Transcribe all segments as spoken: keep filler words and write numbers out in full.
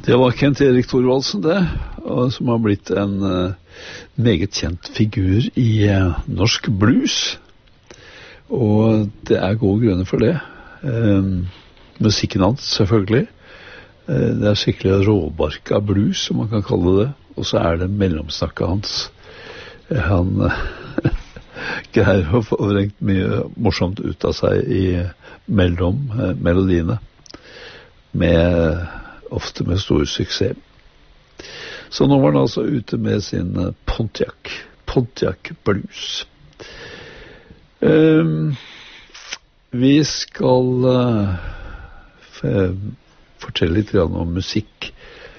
Det var Kent Erik Thorvaldsen, det, og som har blitt en uh, meget kjent figur i uh, norsk blues. Og det er gode grunner for det. Um, musikken hans, selvfølgelig. Uh, det er skikkelig råbarka blues, som man kan kalle det. Og så er det mellomsnakket hans. Uh, han uh, greier å få vrengt mye morsomt ut av seg i mellom uh, melodiene. Med... ofte med stor suksess. Så nå var han altså ute med sin Pontiac, Pontiac Blues. Um, vi skal uh, f- fortelle litt grann om musikk.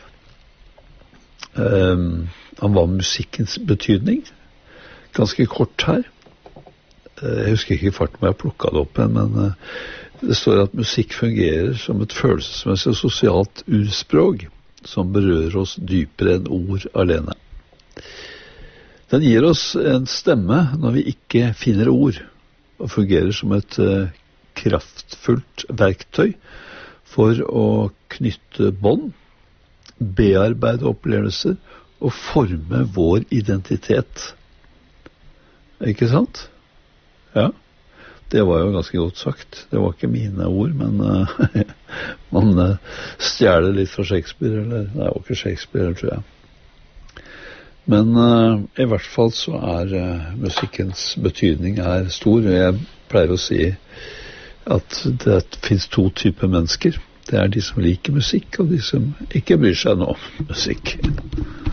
Um, om hva musikkens betydning. Ganske kort her. Uh, jeg husker ikke fart med jeg plukket det opp, men uh, det står at musikk fungerer som et følelsesmessig og sosialt urspråk som berører oss dypere enn ord alene. Den gir oss en stemme når vi ikke finner ord, og fungerer som et uh, kraftfullt verktøy for å knytte bånd, bearbeide opplevelser og forme vår identitet. Ikke sant? Ja. Det var jo ganske godt sagt. Det var ikke mine ord, men uh, man uh, stjæler litt fra Shakespeare, eller det er jo ikke Shakespeare, tror jeg. Men uh, i hvert fall så er uh, musikkens betydning er stor. Jeg pleier å si at det finnes to typer mennesker. Det er de som liker musikk, og de som ikke bryr seg noe om musikk.